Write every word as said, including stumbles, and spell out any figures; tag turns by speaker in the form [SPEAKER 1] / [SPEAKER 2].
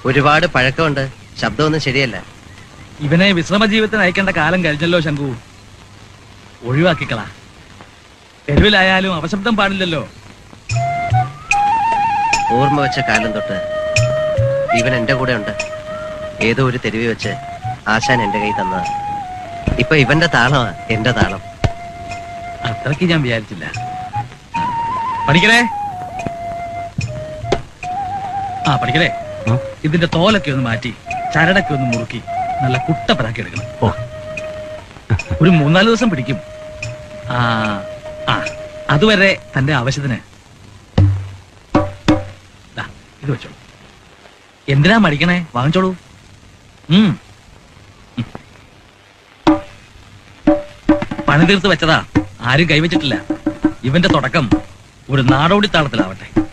[SPEAKER 1] ഒരുപാട് പഴക്കമുണ്ട്, ശബ്ദമൊന്നും ശരിയല്ല.
[SPEAKER 2] ഇവനെ വിശ്രമ ജീവിതത്തിന് അയക്കേണ്ട കാലം കഴിഞ്ഞല്ലോ ശങ്കു. ഒഴിവാക്കിക്കളാ. തെരുവിലായാലും അപശബ്ദം പാടില്ലല്ലോ.
[SPEAKER 1] ഓർമ്മ വെച്ച കാലം തൊട്ട് ഇവൻ എന്റെ കൂടെ ഉണ്ട്. ഏതോ ഒരു തെരുവിൽ വെച്ച് ആശാൻ എന്റെ കൈ തന്നതാ. ഇപ്പൊ ഇവന്റെ താളമാ എന്റെ താളം.
[SPEAKER 2] അത്രയ്ക്ക് ഞാൻ വിചാരിച്ചില്ല. പഠിക്കണേ ആ പഠിക്കണേ ഇതിന്റെ തോലൊക്കെ ഒന്ന് മാറ്റി ചരടൊക്കെ ഒന്ന് മുറുക്കി നല്ല കുട്ടപ്പനാക്കി എടുക്കണം. ഓ ഒരു മൂന്നാല് ദിവസം പിടിക്കും. ആ ആ അതുവരെ തന്റെ ആവശ്യത്തിന് ഇത് വെച്ചോളൂ. എന്തിനാ മടിക്കണേ? വാങ്ങിച്ചോളൂ. ഉം പണി തീർത്ത് വെച്ചതാ, ആരും കൈവച്ചിട്ടില്ല. ഇവന്റെ തുടക്കം ഒരു നാടോടി താളത്തിലാവട്ടെ.